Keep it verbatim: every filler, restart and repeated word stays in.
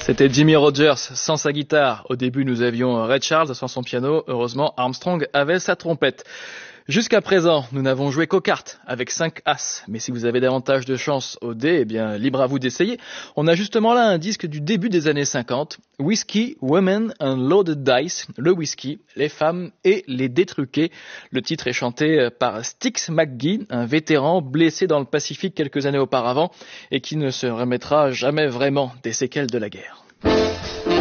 C'était Jimmy Rogers sans sa guitare. Au début, nous avions Ray Charles sans son piano. Heureusement, Armstrong avait sa trompette. Jusqu'à présent, nous n'avons joué qu'aux cartes, avec cinq as. Mais si vous avez davantage de chance au dé, eh bien, libre à vous d'essayer. On a justement là un disque du début des années cinquante. Whiskey, Women and Loaded Dice. Le whisky, les femmes et les dés truqués. Le titre est chanté par Styx McGee, un vétéran blessé dans le Pacifique quelques années auparavant et qui ne se remettra jamais vraiment des séquelles de la guerre.